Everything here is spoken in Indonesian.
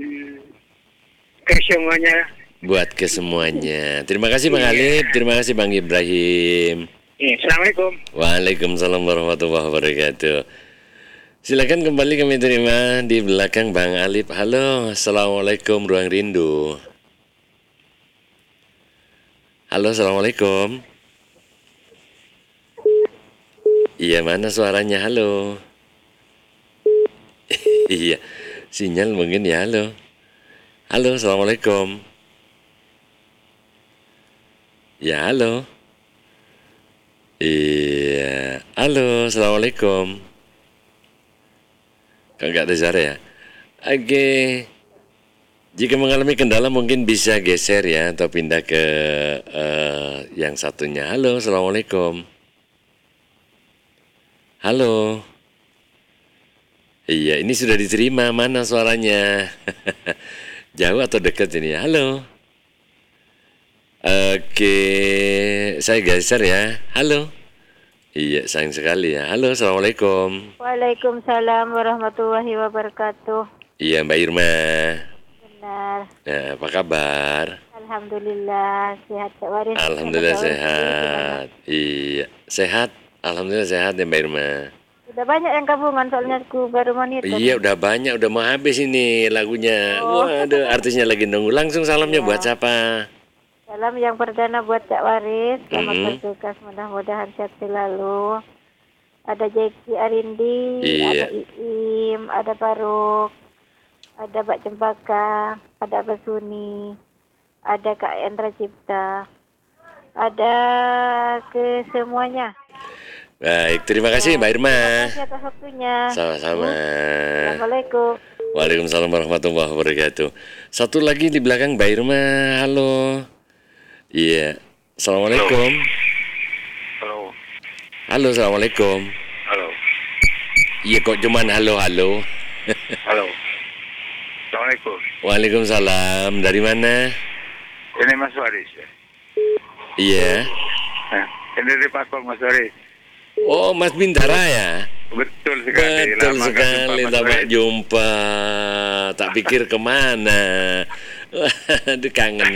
ke semuanya. Buat ke semuanya. Terima kasih Bang Alif, terima kasih Bang Ibrahim. Assalamualaikum. Waalaikumsalam warahmatullahi wabarakatuh. Silakan kembali kami terima di belakang Bang Alif. Halo, assalamualaikum Ruang Rindu. Halo, assalamualaikum. Iya, mana suaranya? Halo. Iya, sinyal mungkin ya. Halo. Halo, assalamualaikum. Ya, halo. Iya, halo, assalamualaikum. Kok nggak ada suara ya? Oke. Jika mengalami kendala mungkin bisa geser ya atau pindah ke yang satunya. Halo, assalamualaikum. Halo. Iya, ini sudah diterima. Mana suaranya? Jauh atau dekat ini ya? Halo. Oke, saya geser ya. Halo. Iya, sayang sekali ya. Halo, assalamualaikum. Waalaikumsalam warahmatullahi wabarakatuh. Iya, Mbak Irma. Benar. Nah, apa kabar? Alhamdulillah sehat Cak Waris. Alhamdulillah sehat. Iya, sehat. Alhamdulillah sehat ya Mbak Irma. Udah banyak yang kabungan soalnya aku baru monitor. Iya, udah banyak, udah mau habis ini lagunya. Waduh, artisnya lagi nunggu. Langsung salamnya buat siapa? Salam yang perdana buat Cak Waris. Selamat bertugas, mudah-mudahan sehat selalu. Ada Jeki Arindi, ada Iim, ada Faruk, ada Mbak Cempaka, ada Abah Suni, ada Kak Endra Cipta, ada ke semuanya. Baik, terima kasih Mbak Irma. Terima kasih atas waktunya. Sama-sama. Assalamualaikum. Waalaikumsalam warahmatullahi wabarakatuh. Satu lagi di belakang Mbak Irma. Halo. Iya. Assalamualaikum. Halo. Halo, assalamualaikum. Halo. Iya kok cuman halo-halo. Halo. Assalamualaikum. Waalaikumsalam. Dari mana? Ini Mas Waris ya. Iya. Nah, ini dari Pakol Mas Waris. Oh, Mas Bintara ya? Betul sekali. Betul Lama sekali, nggak lama Waris. jumpa. Tak pikir kemana. Waduh, kangen.